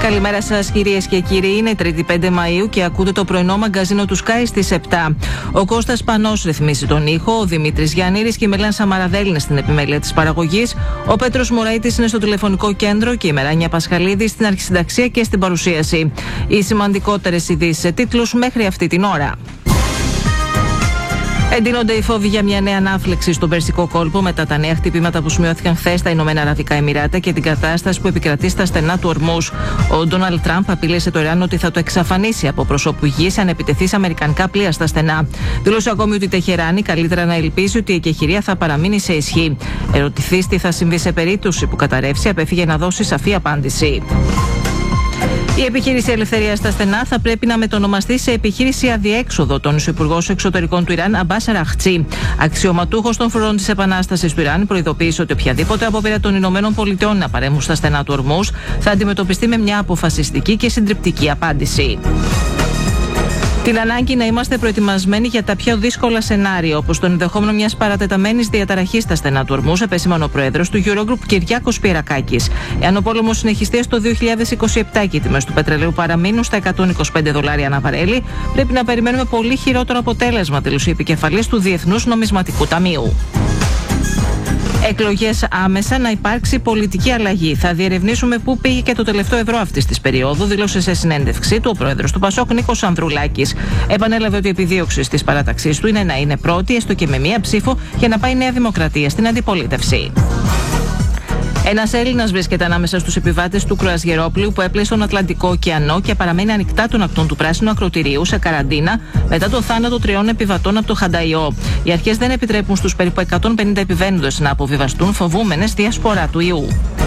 Καλημέρα σας κυρίες και κύριοι, είναι 3η 5 Μαΐου και ακούτε το πρωινό μαγκαζίνο του Sky στις 7. Ο Κώστας Πανός ρυθμίζει τον ήχο, ο Δημήτρης Γιαννήρης και η Μελένα Σαμαραδέλη είναι στην επιμέλεια της παραγωγής, ο Πέτρος Μουραϊτής είναι στο τηλεφωνικό κέντρο και η Μεράνια Πασχαλίδη στην αρχισυνταξία και στην παρουσίαση. Οι σημαντικότερες ειδήσεις σε τίτλους μέχρι αυτή την ώρα. Εντείνονται οι φόβοι για μια νέα ανάφλεξη στον Περσικό κόλπο μετά τα νέα χτυπήματα που σημειώθηκαν χθες στα Ηνωμένα Αραβικά Εμιράτα και την κατάσταση που επικρατεί στα στενά του Ορμούζ. Ο Ντόναλντ Τραμπ απείλησε το Ιράν ότι θα το εξαφανίσει από προσώπου γης αν επιτεθεί σε αμερικανικά πλοία στα στενά. Δήλωσε ακόμη ότι η Τεχεράνη καλύτερα να ελπίζει ότι η εκεχηρία θα παραμείνει σε ισχύ. Ερωτηθείς τι θα συμβεί σε περίπτωση που καταρρεύσει, απέφυγε να δώσει σαφή απάντηση. Η επιχείρηση Ελευθερία στα στενά θα πρέπει να μετονομαστεί σε επιχείρηση αδιέξοδο, τόνισε ο Υπουργός Εξωτερικών του Ιράν, Αμπάς Αραχτσί. Αξιωματούχος των φρουρών της Επανάστασης του Ιράν προειδοποίησε ότι οποιαδήποτε απόπειρα των Ηνωμένων Πολιτειών να παρέμβουν στα στενά του Ορμούζ θα αντιμετωπιστεί με μια αποφασιστική και συντριπτική απάντηση. Την ανάγκη να είμαστε προετοιμασμένοι για τα πιο δύσκολα σενάρια, όπως το ενδεχόμενο μιας παρατεταμένης διαταραχής στα στενά του Ορμούζ, επέσημανε ο πρόεδρος του Eurogroup Κυριάκος Πιερακάκης. Εάν ο πόλεμος συνεχιστεί στο 2027 και οι τιμές του πετρελαίου παραμείνουν στα $125 ανά βαρέλι, πρέπει να περιμένουμε πολύ χειρότερο αποτέλεσμα, δήλωσε η επικεφαλής του Διεθνούς Νομισματικού Ταμείου. Εκλογές άμεσα, να υπάρξει πολιτική αλλαγή. Θα διερευνήσουμε πού πήγε και το τελευταίο ευρώ αυτής της περίοδου, δήλωσε σε συνέντευξή του ο πρόεδρος του Πασόκ, Νίκος Ανδρουλάκης. Επανέλαβε ότι η επιδίωξη της παράταξής του είναι να είναι πρώτη, έστω και με μία ψήφο, για να πάει η Νέα Δημοκρατία στην αντιπολίτευση. Ένας Έλληνας βρίσκεται ανάμεσα στους επιβάτες του κρουαζιερόπλοιου που έπλεε στον Ατλαντικό ωκεανό και παραμένει ανοιχτά των ακτών του Πράσινου Ακροτηρίου σε καραντίνα μετά το θάνατο 3 επιβατών από το Χανταϊό. Οι αρχές δεν επιτρέπουν στους περίπου 150 επιβαίνοντες να αποβιβαστούν, φοβούμενες διασπορά του ιού.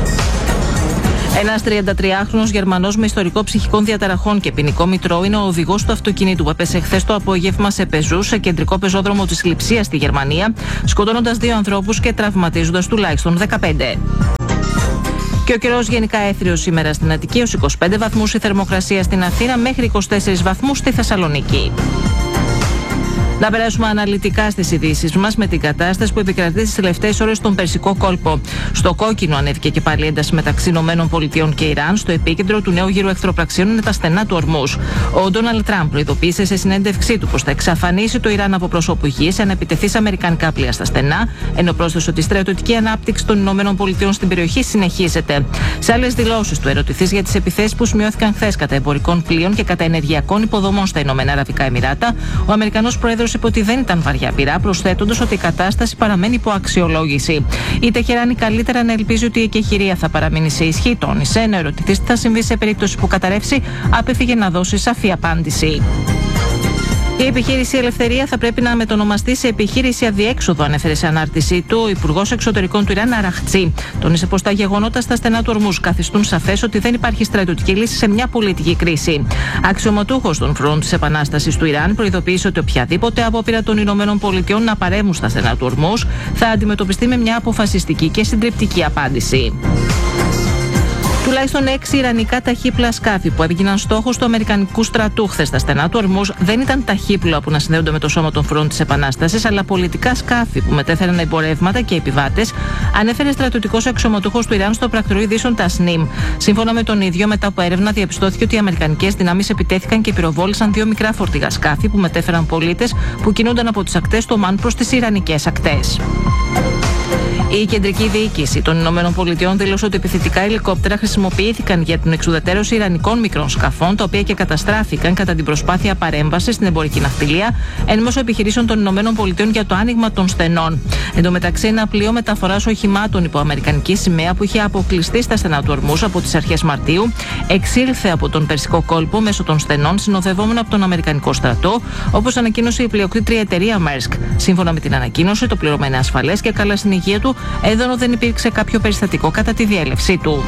Ένας 33χρονος Γερμανός με ιστορικό ψυχικών διαταραχών και ποινικό μητρό είναι ο οδηγός του αυτοκινήτου που έπεσε χθες το απόγευμα σε πεζούς σε κεντρικό πεζόδρομο της Λειψίας στη Γερμανία, σκοτώνοντας 2 ανθρώπους και τραυματίζοντας τουλάχιστον 15. Και ο καιρός γενικά έθριος σήμερα στην Αττική, έως 25 βαθμούς η θερμοκρασία στην Αθήνα, μέχρι 24 βαθμούς στη Θεσσαλονίκη. Να περάσουμε αναλυτικά στις ειδήσεις μας με την κατάσταση που επικρατεί τις τελευταίες ώρες στον Περσικό κόλπο. Στο κόκκινο ανέβηκε και πάλι ένταση μεταξύ ΗΠΑ και Ιράν. Στο επίκεντρο του νέου γύρου εχθροπραξιών είναι τα στενά του Ορμούζ. Ο Ντόναλντ Τραμπ προειδοποίησε σε συνέντευξή του πως θα εξαφανίσει το Ιράν από προσώπου γης αν επιτεθεί σε αμερικανικά πλοία στα στενά, ενώ πρόσθεσε ότι η στρατιωτική ανάπτυξη των ΗΠΑ στην περιοχή συνεχίζεται. Σε άλλες δηλώσεις του, ερωτηθείς για τις επιθέσεις που σημειώθηκαν χθες κατά εμπορικών πλοίων και κατά ενεργειακών υποδομών στα Ηνωμένα Αραβικά Εμιράτα, ο Αμερικανός πρόεδρος είπε ότι δεν ήταν βαριά πειρά, προσθέτοντας ότι η κατάσταση παραμένει υπό αξιολόγηση. Η Τεχεράνη καλύτερα να ελπίζει ότι η εκεχηρία θα παραμείνει σε ισχύ, τόνισε, ενώ ερωτηθείς τι θα συμβεί σε περίπτωση που καταρρεύσει, απέφυγε να δώσει σαφή απάντηση. Η επιχείρηση Ελευθερία θα πρέπει να μετονομαστεί σε επιχείρηση αδιέξοδο, ανέφερε σε ανάρτησή του ο Υπουργός Εξωτερικών του Ιράν, Αραχτσί. Τόνισε πως τα γεγονότα στα στενά του Ορμούζ καθιστούν σαφές ότι δεν υπάρχει στρατιωτική λύση σε μια πολιτική κρίση. Αξιωματούχος των φρουρών της Επανάστασης του Ιράν προειδοποίησε ότι οποιαδήποτε απόπειρα των ΗΠΑ να παρέμβουν στα στενά του Ορμούζ θα αντιμετωπιστεί με μια αποφασιστική και συντριπτική απάντηση. Τουλάχιστον 6 ιρανικά ταχύπλοα σκάφη που έβγαιναν στόχος του Αμερικανικού στρατού χθες στα στενά του Ορμούζ δεν ήταν ταχύπλοα που να συνδέονται με το σώμα των φρουρών της Επανάστασης, αλλά πολιτικά σκάφη που μετέφεραν εμπορεύματα και επιβάτες, ανέφερε στρατιωτικός αξιωματούχος του Ιράν στο πρακτορείο ειδήσεων Τασνίμ. Σύμφωνα με τον ίδιο, μετά από έρευνα διαπιστώθηκε ότι οι αμερικανικές δυνάμεις επιτέθηκαν και πυροβόλησαν 2 μικρά φορτηγά σκάφη που μετέφεραν πολίτες που κινούνταν από τις ακτές του Ομάν προς τις ιρανικές ακτές. Η κεντρική διοίκηση των ΗΠΑ δήλωσε ότι επιθετικά ελικόπτερα χρησιμοποιήθηκαν για την εξουδετερώση ιρανικών μικρών σκαφών, τα οποία και καταστράφηκαν κατά την προσπάθεια παρέμβασης στην εμπορική ναυτιλία εν μέσω επιχειρήσεων των ΗΠΑ για το άνοιγμα των στενών. Εν τω μεταξύ, ένα πλοίο μεταφοράς οχημάτων υπό αμερικανική σημαία που είχε αποκλειστεί στα στενά του Ορμούζ από τις αρχές Μαρτίου εξήλθε από τον Περσικό κόλπο μέσω των στενών, συνοδευόμενο από τον Αμερικανικό στρατό, όπως ανακοίνωσε η πλειοκτήτρια εταιρεία Maersk. Σύμφωνα με την ανακοίνωση, το πλήρωμα είναι ασφαλές και καλά στην υγεία του, εδώ δεν υπήρξε κάποιο περιστατικό κατά τη διέλευσή του.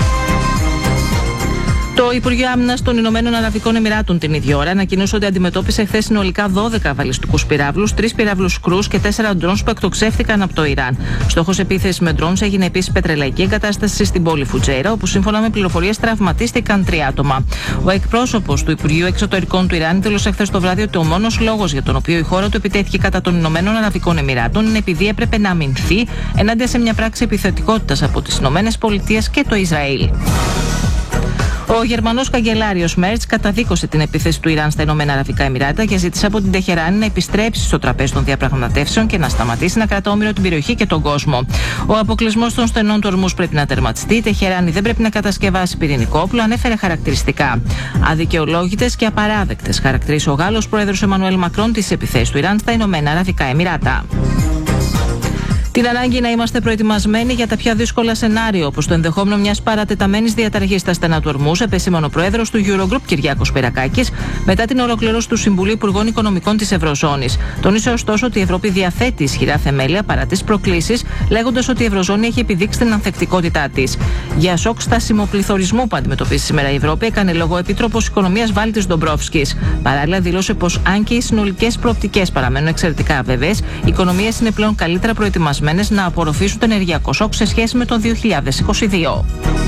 Το Υπουργείο Άμυνας των Ηνωμένων Αραβικών Εμιράτων την ίδια ώρα ανακοίνωσε ότι αντιμετώπισε χθες συνολικά 12 βαλιστικούς πυράβλους, 3 πυράβλους κρούς και 4 ντρόνς που εκτοξεύτηκαν από το Ιράν. Στόχος επίθεσης με ντρόνς έγινε επίσης πετρελαϊκή εγκατάσταση στην πόλη Φουτζέιρα, όπου σύμφωνα με πληροφορίες τραυματίστηκαν 3 άτομα. Ο εκπρόσωπος του Υπουργείου Εξωτερικών του Ιράν δήλωσε χθες το βράδυ ότι ο μόνος λόγος για τον οποίο η χώρα του επιτέθηκε κατά των Ηνωμένων Αραβικών Εμιράτων είναι επειδή έπρεπε να αμυνθεί ενάντια σε μια πράξη επιθετικότητας από τις ΗΠΑ και το Ισραήλ. Ο Γερμανός καγκελάριος Μέρτς καταδίκωσε την επίθεση του Ιράν στα Ηνωμένα Αραβικά Εμιράτα και ζήτησε από την Τεχεράνη να επιστρέψει στο τραπέζι των διαπραγματεύσεων και να σταματήσει να κρατά όμοιρο την περιοχή και τον κόσμο. Ο αποκλεισμός των στενών του ορμούς πρέπει να τερματιστεί. Η Τεχεράνη δεν πρέπει να κατασκευάσει πυρηνικό όπλο, ανέφερε χαρακτηριστικά. Αδικαιολόγητες και απαράδεκτες χαρακτήρισε ο Γάλλος πρόεδρος Εμμανουέλ Μακρόν τις επιθέσεις του Ιράν στα Ηνωμένα Αραβικά Εμιράτα. Την ανάγκη να είμαστε προετοιμασμένοι για τα πιο δύσκολα σενάρια, όπως το ενδεχόμενο μιας παρατεταμένης διαταραχής στα στενά του ορμούς, επεσήμανε ο πρόεδρος του Eurogroup Κυριάκος Πυρακάκης, μετά την ολοκλήρωση του Συμβουλίου Υπουργών Οικονομικών της Ευρωζώνης. Τόνισε ωστόσο ότι η Ευρώπη διαθέτει ισχυρά θεμέλια παρά τις προκλήσεις, λέγοντας ότι η Ευρωζώνη έχει επιδείξει την ανθεκτικότητά της. Για σοκ στασιμοπληθωρισμού που αντιμετωπίζει σήμερα η Ευρώπη, έκανε λόγο ο Επίτροπος Οικονομίας Βάλτης Ντομπρόφσκης. Παράλληλα, δήλωσε πως αν και οι συνολικές προοπτικές παραμένουν εξαιρετικά αβέβαιες, οι οικονομίες είναι πλέον καλύτερα προετοιμασμένες να απορροφήσουν το ενεργειακό σοκ σε σχέση με το 2022.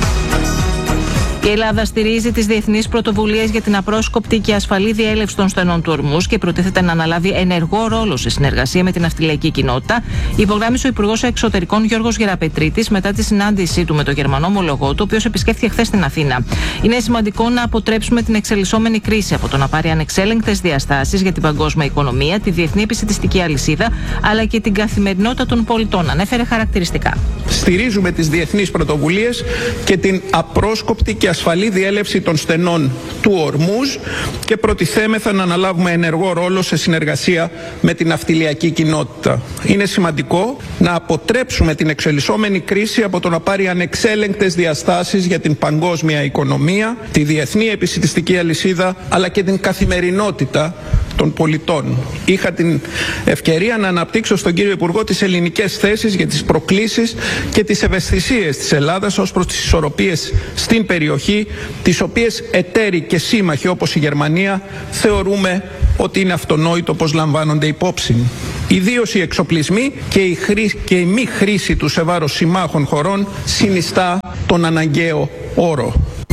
Η Ελλάδα στηρίζει τις διεθνείς πρωτοβουλίες για την απρόσκοπτη και ασφαλή διέλευση των στενών του ορμούς και προτίθεται να αναλάβει ενεργό ρόλο σε συνεργασία με την ναυτιλιακή κοινότητα, υπογράμμισε ο Υπουργός Εξωτερικών Γιώργος Γεραπετρίτης μετά τη συνάντησή του με τον Γερμανό ομολογό του, ο οποίος επισκέφθηκε χθες στην Αθήνα. Είναι σημαντικό να αποτρέψουμε την εξελισσόμενη κρίση από το να πάρει ανεξέλεγκτες διαστάσεις για την παγκόσμια οικονομία, τη διεθνή επισιτιστική αλυσίδα αλλά και την καθημερινότητα των πολιτών, ανέφερε χαρακτηριστικά. Στηρίζουμε τις διεθνείς πρωτοβουλίες και την απρόσκοπτη και ασφαλή διέλευση των στενών του ορμούς και προτιθέμεθα να αναλάβουμε ενεργό ρόλο σε συνεργασία με την ναυτιλιακή κοινότητα. Είναι σημαντικό να αποτρέψουμε την εξελισσόμενη κρίση από το να πάρει ανεξέλεγκτες διαστάσεις για την παγκόσμια οικονομία, τη διεθνή επισιτιστική αλυσίδα αλλά και την καθημερινότητα των πολιτών. Είχα την ευκαιρία να αναπτύξω στον κύριο Υπουργό τις ελληνικές θέσεις για τις προκλήσεις και τις ευαισθησίες της Ελλάδας ως προς τις ισορροπίες στην περιοχή, τις οποίες εταίροι και σύμμαχοι όπως η Γερμανία θεωρούμε ότι είναι αυτονόητο πως λαμβάνονται υπόψη. Ιδίως οι εξοπλισμοί και η μη χρήση του σε βάρος συμμάχων χωρών συνιστά τον αναγκαίο όρο.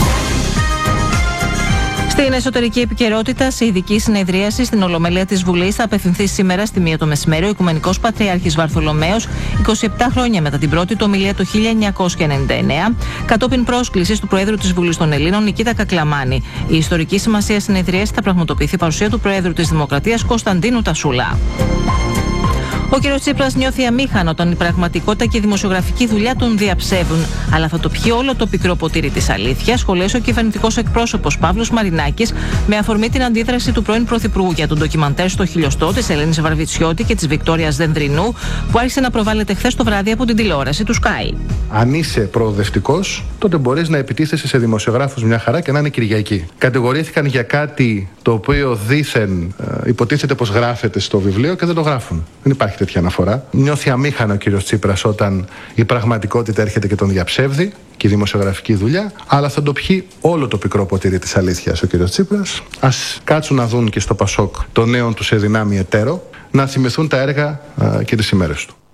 Στην εσωτερική επικαιρότητα, σε ειδική συνεδρίαση στην Ολομέλεια της Βουλής, θα απευθυνθεί σήμερα στη 1 το μεσημέρι ο Οικουμενικός Πατριάρχης Βαρθολομαίος, 27 χρόνια μετά την πρώτη του ομιλία το 1999, κατόπιν πρόσκλησης του Προέδρου της Βουλής των Ελλήνων, Νικήτα Κακλαμάνη. Η ιστορική σημασία συνεδρίαση θα πραγματοποιηθεί παρουσία του Προέδρου της Δημοκρατίας, Κωνσταντίνου Τασούλα. Ο κ. Τσίπρας νιώθει αμήχανο όταν η πραγματικότητα και η δημοσιογραφική δουλειά τον διαψεύδουν. Αλλά θα το πιει όλο το πικρό ποτήρι της αλήθειας, σχολίασε ο κυβερνητικός εκπρόσωπος Παύλος Μαρινάκης με αφορμή την αντίδραση του πρώην Πρωθυπουργού για τον ντοκιμαντέρ στο χιλιοστό της Ελένης Βαρβιτσιώτη και της Βικτόριας Δενδρινού, που άρχισε να προβάλλεται χθες το βράδυ από την τηλεόραση του Sky. Αν είσαι προοδευτικός, τότε μπορείς να επιτίθεσαι σε δημοσιογράφους μια χαρά και να είναι Κυριακή. Κατηγορήθηκαν για κάτι το οποίο δήθεν υποτίθεται πως γράφεται στο βιβλίο και δεν το γράφουν. Δεν υπάρχει τέτοια αναφορά. Νιώθει αμήχανο ο κύριος Τσίπρας όταν η πραγματικότητα έρχεται και τον διαψεύδει και η δημοσιογραφική δουλειά, αλλά θα το πιει όλο το πικρό ποτήρι της αλήθειας ο κύριος Τσίπρας. Ας κάτσουν να δουν και στο Πασόκ το νέο του σε δυνάμει εταίρο, να θυμηθούν τα έργα και τις ημέρες του.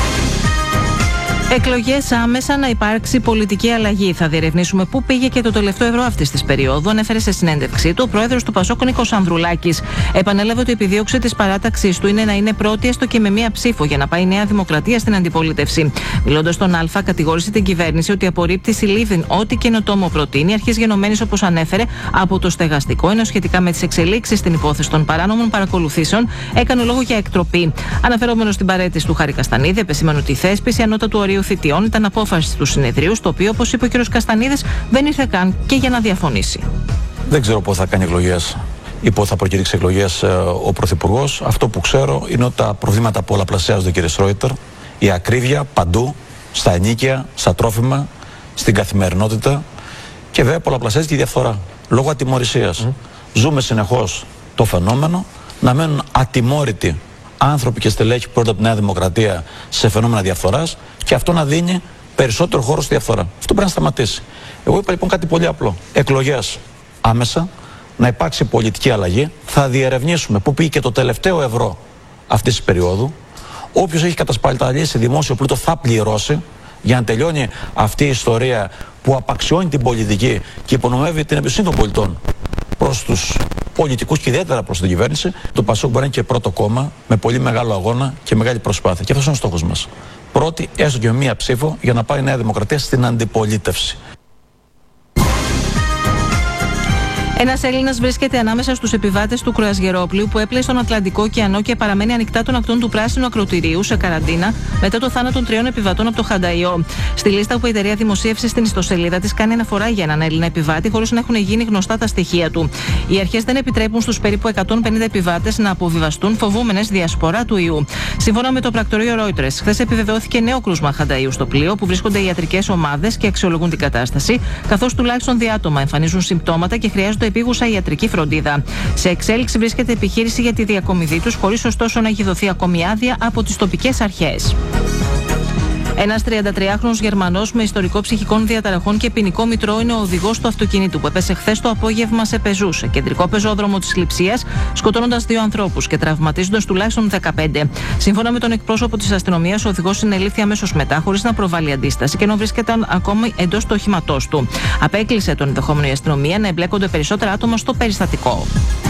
Εκλογές άμεσα, να υπάρξει πολιτική αλλαγή. Θα διερευνήσουμε πού πήγε και το τελευταίο ευρώ αυτής της περίοδου, ανέφερε σε συνέντευξή του ο πρόεδρος του Πασόκ Νίκος Ανδρουλάκης. Επανέλαβε ότι η επιδίωξη της παράταξής του είναι να είναι πρώτη έστω και με μία ψήφο για να πάει η Νέα Δημοκρατία στην αντιπολίτευση. Μιλώντας στον Α, κατηγόρησε την κυβέρνηση ότι απορρίπτει συλλήβδιν ό,τι καινοτόμο προτείνει, αρχής γενομένης όπως ανέφερε από το στεγαστικό, ενώ σχετικά με τις εξελίξεις στην υπόθεση των παράνομων παρακολουθήσεων έκανε λόγο για εκτροπή. Αναφερόμενος στην παραίτηση του Χάρη Καστανίδη, επεσήμανε ότι η θέσπιση ανώτατου ορίου θητιών ήταν απόφαση του συνεδρίου, στο οποίο, όπως είπε ο κ. Καστανίδης, δεν ήρθε καν και για να διαφωνήσει. Δεν ξέρω πότε θα κάνει εκλογές ή πότε θα προκηρύξει εκλογές ο Πρωθυπουργός. Αυτό που ξέρω είναι ότι τα προβλήματα πολλαπλασιάζονται, κ. Σρόιτερ. Η ακρίβεια παντού, στα ενοίκια, στα τρόφιμα, στην καθημερινότητα και βέβαια πολλαπλασιάζεται και η διαφθορά λόγω ατιμωρησίας. Ζούμε συνεχώς το φαινόμενο να μένουν ατιμόρυτοι άνθρωποι και στελέχοι πρώτα από τη Νέα Δημοκρατία σε φαινόμενα διαφθοράς και αυτό να δίνει περισσότερο χώρο στη διαφθορά. Αυτό πρέπει να σταματήσει. Εγώ είπα λοιπόν κάτι πολύ απλό. Εκλογές άμεσα, να υπάρξει πολιτική αλλαγή. Θα διερευνήσουμε πού πήγε και το τελευταίο ευρώ αυτής της περίοδου. Όποιος έχει κατασπαταλήσει δημόσιο πλούτο θα πληρώσει για να τελειώνει αυτή η ιστορία που απαξιώνει την πολιτική και υπονομεύει την εμπιστοσύνη των πολιτών προς τους πολιτικούς και ιδιαίτερα προς την κυβέρνηση. Το Πασόκ μπορεί να είναι και πρώτο κόμμα με πολύ μεγάλο αγώνα και μεγάλη προσπάθεια. Και αυτός είναι ο στόχος μας. Πρώτη, έστω και με μία ψήφο, για να πάει η Νέα Δημοκρατία στην αντιπολίτευση. Ένας Έλληνας βρίσκεται ανάμεσα στους επιβάτες του κρουαζιερόπλοιου που έπλεε στον Ατλαντικό ωκεανό και παραμένει ανοιχτά των ακτών του Πράσινου Ακρωτηρίου σε καραντίνα μετά το θάνατο των 3 επιβατών από το Χανταϊό. Στη λίστα που η εταιρεία δημοσίευσε στην ιστοσελίδα της κάνει αναφορά για έναν Έλληνα επιβάτη χωρίς να έχουν γίνει γνωστά τα στοιχεία του. Οι αρχές δεν επιτρέπουν στους περίπου 150 επιβάτες να αποβιβαστούν, φοβούμενες διασπορά του ιού. Σύμφωνα με το πρακτορείο Reuters, χθες επιβεβαιώθηκε νέο κρούσμα Χανταϊού στο πλοίο που βρίσκονται οι ιατρικές ομάδες και αξιολογούν την κατάσταση, καθώς τουλάχιστον 2 άτομα εμφανίζουν συμπτώματα και χρειάζονται επίγουσα ιατρική φροντίδα. Σε εξέλιξη βρίσκεται επιχείρηση για τη διακομιδή τους, χωρίς ωστόσο να έχει δοθεί ακόμη άδεια από τις τοπικές αρχές. Ένας 33χρονος Γερμανός με ιστορικό ψυχικών διαταραχών και ποινικό μητρό είναι ο οδηγός του αυτοκινήτου που έπεσε χθες το απόγευμα σε Πεζού, σε κεντρικό πεζόδρομο της Λειψίας, σκοτώνοντας 2 ανθρώπους και τραυματίζοντας τουλάχιστον 15. Σύμφωνα με τον εκπρόσωπο της αστυνομίας, ο οδηγός συνελήφθη αμέσως μετά, χωρίς να προβάλλει αντίσταση και ενώ βρίσκεται ακόμη εντός του οχήματός του. Απέκλεισε τον ενδεχόμενο η αστυνομία να εμπλέκονται περισσότερα άτομα στο περιστατικό.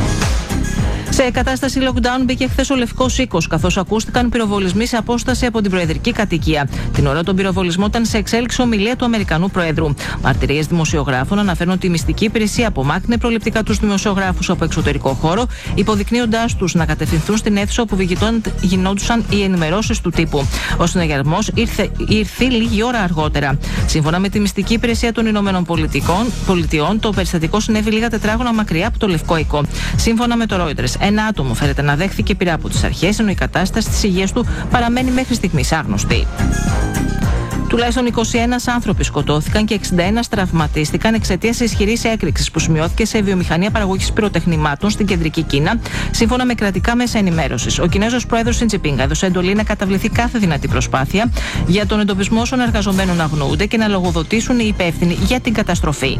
Σε κατάσταση lockdown μπήκε χθες ο Λευκός Οίκος, καθώς ακούστηκαν πυροβολισμοί σε απόσταση από την προεδρική κατοικία. Την ώρα των πυροβολισμών ήταν σε εξέλιξη ομιλία του Αμερικανού Προέδρου. Μαρτυρίες δημοσιογράφων αναφέρουν ότι η μυστική υπηρεσία απομάκρυνε προληπτικά τους δημοσιογράφους από εξωτερικό χώρο, υποδεικνύοντάς τους να κατευθυνθούν στην αίθουσα όπου γινόντουσαν οι ενημερώσεις του τύπου. Ο συναγερμός ήρθε λίγη ώρα αργότερα. Σύμφωνα με τη μυστική υπηρεσία των Ηνωμένων Πολιτειών, το περιστατικό συνέβη λίγα τετράγωνα μακριά από το Λευκό Οίκο. Σύμφωνα με το Reuters, ένα άτομο φέρεται να δέχθηκε πειρά από τις αρχές, ενώ η κατάσταση της υγείας του παραμένει μέχρι στιγμής άγνωστη. Τουλάχιστον 21 άνθρωποι σκοτώθηκαν και 61 τραυματίστηκαν εξαιτίας ισχυρής έκρηξης που σημειώθηκε σε βιομηχανία παραγωγής πυροτεχνημάτων στην κεντρική Κίνα, σύμφωνα με κρατικά μέσα ενημέρωσης. Ο Κινέζος πρόεδρος Σιν Τζιπίνγκ έδωσε εντολή να καταβληθεί κάθε δυνατή προσπάθεια για τον εντοπισμό όσων εργαζομένων αγνοούνται και να λογοδοτήσουν οι υπεύθυνοι για την καταστροφή.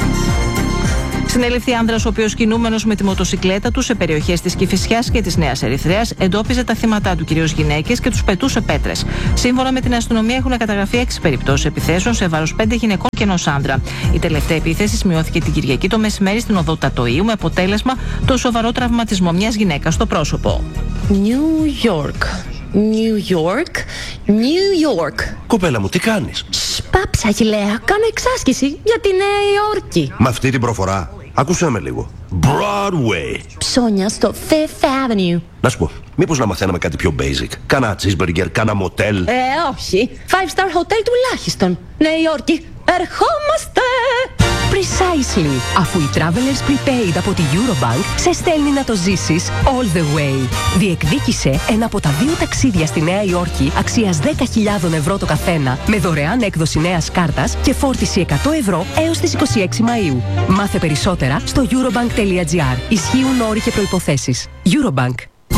Συνελήφθη άνδρας ο οποίος κινούμενος με τη μοτοσικλέτα του σε περιοχές της Κηφισιάς και της Νέας Ερυθρέας εντόπιζε τα θύματα του, κυρίως γυναίκες, και τους πετούσε πέτρες. Σύμφωνα με την αστυνομία έχουν καταγραφεί 6 περιπτώσεις επιθέσεων σε βάρος 5 γυναικών και ενός άνδρα. Η τελευταία επίθεση σημειώθηκε την Κυριακή το μεσημέρι στην οδό Τατοΐου με αποτέλεσμα το σοβαρό τραυματισμό μιας γυναίκας στο πρόσωπο. New York. New York. New York. Κοπέλα μου, τι κάνεις? Πάψα, Αγιλέα. Κάνω εξάσκηση για τη Νέα Υόρκη. Με αυτή την προφορά. Άκουσέ με λίγο. Broadway. Ψώνια στο Fifth Avenue. Να σου πω, μήπως να μαθαίναμε κάτι πιο basic? Κάνα cheeseburger, κάνα motel. Όχι. 5-star hotel τουλάχιστον. Νέα Υόρκη. Ερχόμαστε! Precisely. Αφού η Travelers Prepaid από τη Eurobank σε στέλνει να το ζήσεις all the way. Διεκδίκησε ένα από τα 2 ταξίδια στη Νέα Υόρκη αξίας 10.000 ευρώ το καθένα με δωρεάν έκδοση νέας κάρτας και φόρτιση 100 ευρώ έως τις 26 Μαΐου. Μάθε περισσότερα στο eurobank.gr. Ισχύουν όροι και προϋποθέσεις. Eurobank.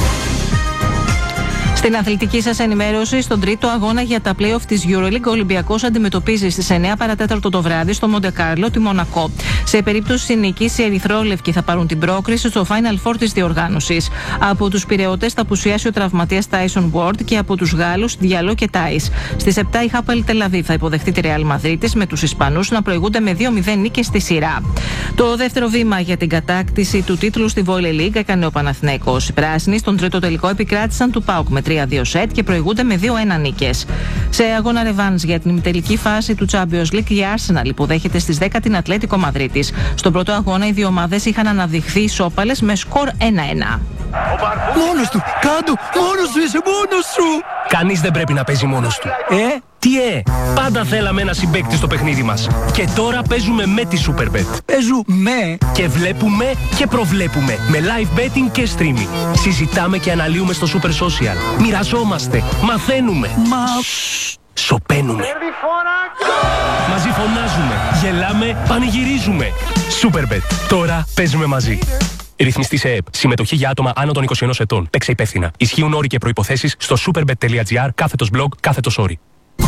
Στην αθλητική σας ενημέρωση, στον τρίτο αγώνα για τα play-off της EuroLeague, ο Ολυμπιακός αντιμετωπίζει στις 9 παρατέταρτο το βράδυ στο Μοντεκάρλο τη Μονακό. Σε περίπτωση νίκης, οι ερυθρόλευκοι θα πάρουν την πρόκριση στο Final Four της διοργάνωσης. Από τους Πειραιώτες θα απουσιάσει ο τραυματίας Tyson Ward και από τους Γάλλους Διαλό και Τάις. Στις 7 η Χάπελ Τελαβίβ θα υποδεχτεί τη Ρεάλ Μαδρίτης με τους Ισπανούς να προηγούνται με 2-0 νίκες στη σειρά. Το δεύτερο βήμα για την κατάκτηση του τίτλου στη Volley League έκανε ο Παναθηναϊκός. Οι πράσινοι στον τρίτο τελικό επικράτησαν του ΠΑΟΚ με 3-2 σετ και προηγούνται με 2-1 νίκες. Σε αγώνα ρεβάνς για την ημιτελική φάση του Champions League, η Arsenal υποδέχεται στις 10 την Ατλέτικο Μαδρίτης. Στον πρώτο αγώνα οι δύο ομάδες είχαν αναδειχθεί ισόπαλες με σκορ 1-1. Μόνος του! Κάντο! Μόνος του! Είσαι μόνος σου! Κανείς δεν πρέπει να παίζει μόνος του. Τι πάντα θέλαμε ένα συμπαίκτη στο παιχνίδι μας. Και τώρα παίζουμε με τη Superbet. Παίζουμε και βλέπουμε και προβλέπουμε με live betting και streaming. Συζητάμε και αναλύουμε στο Super Social. Μοιραζόμαστε, μαθαίνουμε. Σωπαίνουμε. Μαζί φωνάζουμε, γελάμε, πανηγυρίζουμε. Superbet. Τώρα παίζουμε μαζί. Ρυθμιστή σε ΕΕΠ. Συμμετοχή για άτομα άνω των 21 ετών. Παίξε υπεύθυνα. Ισχύουν όροι και προϋποθέσεις στο superbet.gr/blog/όροι.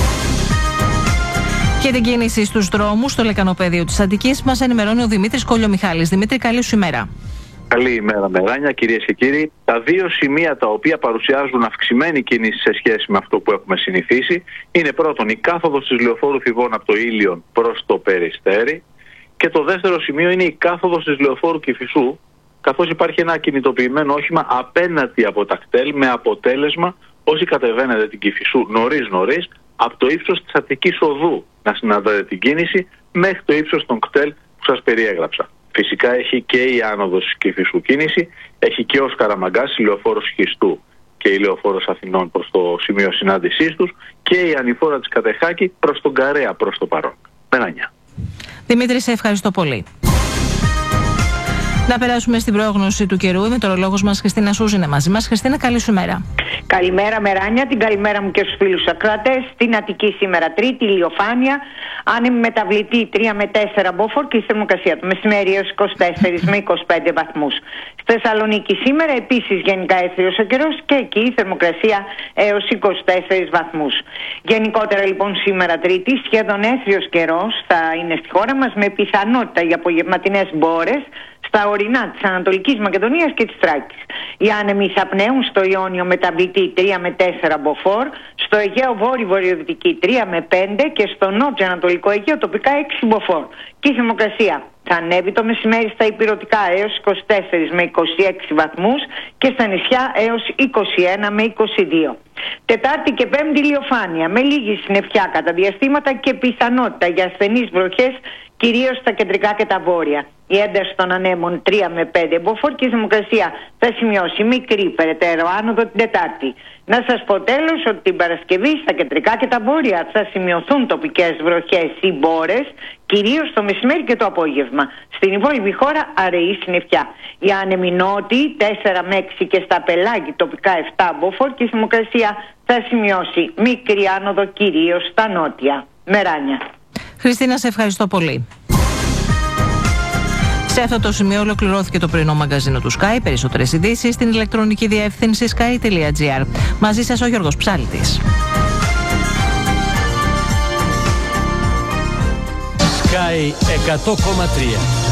Και την κίνηση στους δρόμους στο λεκανοπέδιο της Αττικής μας ενημερώνει ο Δημήτρης Κολιομιχάλης. Δημήτρη, καλή σου ημέρα. Καλή ημέρα, Μεγάνια, κυρίες και κύριοι. Τα δύο σημεία τα οποία παρουσιάζουν αυξημένη κίνηση σε σχέση με αυτό που έχουμε συνηθίσει είναι πρώτον η κάθοδος της Λεωφόρου Φιβών από το Ήλιον προς το Περιστέρι και το δεύτερο σημείο είναι η κάθοδος της Λεωφόρου Κηφισού, καθώς υπάρχει ένα κινητοποιημένο όχημα απέναντι από τα κτέλ με αποτέλεσμα όσοι κατεβαίνετε την Κηφισού νωρίς από το ύψος της Αττικής Οδού να συναντάτε την κίνηση μέχρι το ύψος των κτέλ που σας περιέγραψα. Φυσικά έχει και η άνοδος Κηφισού κίνηση, έχει και ο Σκαραμαγκάς, η λεωφόρος Χιστού και η λεωφόρος Αθηνών προς το σημείο συνάντησής τους και η ανηφόρα της Κατεχάκη προς τον Καρέα προς το παρόν. Μεράνια. Δημήτρη, σε ευχαριστώ πολύ. Να περάσουμε στην πρόγνωση του καιρού. Η μετεωρολόγος μας Χριστίνα Σούζη είναι μαζί μας. Χριστίνα, καλή σου μέρα. Καλημέρα Μεράνια, την καλημέρα μου και στους φίλους ακροατές. Στην Αττική σήμερα Τρίτη, ηλιοφάνεια, άνεμη μεταβλητή 3 με 4 μποφόρ και η θερμοκρασία του μεσημέρι έως 24 με 25 βαθμούς. Στη Θεσσαλονίκη σήμερα επίσης γενικά έθριος ο καιρός και εκεί η θερμοκρασία έως 24 βαθμούς. Γενικότερα λοιπόν σήμερα Τρίτη σχεδόν έθριος καιρός θα είναι στη χώρα μας με πιθανότητα για απογευματινές μπόρες στα ορεινά της Ανατολικής Μακεδονίας και της Θράκης. Οι άνεμοι θα πνέουν στο Ιόνιο μεταβλητή 3 με 4 μποφόρ, στο Αιγαίο βόρειο-βορειοδυτική 3 με 5 και στο νότιο-ανατολικό Αιγαίο τοπικά 6 μποφόρ. Και η θερμοκρασία θα ανέβει το μεσημέρι στα ηπειρωτικά έως 24 με 26 βαθμούς και στα νησιά έως 21 με 22. Τετάρτη και Πέμπτη ηλιοφάνεια με λίγη συννεφιά κατά διαστήματα και πιθανότητα για ασθενείς βροχές κυρίως στα κεντρικά και τα βόρεια. Η ένταση των ανέμων 3 με 5 μποφόρ και η θερμοκρασία θα σημειώσει μικρή περαιτέρω άνοδο την Τετάρτη. Να σας πω τέλος ότι την Παρασκευή στα κεντρικά και τα βόρεια θα σημειωθούν τοπικές βροχές ή μπόρες, κυρίως το μεσημέρι και το απόγευμα. Στην υπόλοιπη χώρα αραιή συννεφιά. Οι άνεμοι νότιοι 4 με 6 και στα πελάγη τοπικά 7 μποφόρ και η θερμοκρασία θα σημειώσει μικρή άνοδο κυρίως στα νότια. Μεράνια. Χριστίνα, σε ευχαριστώ πολύ. Σε αυτό το σημείο ολοκληρώθηκε το πρωινό μαγκαζίνο του Sky. Περισσότερες ειδήσεις στην ηλεκτρονική διεύθυνση sky.gr. Μαζί σας ο Γιώργος Ψάλτης. Sky 100,3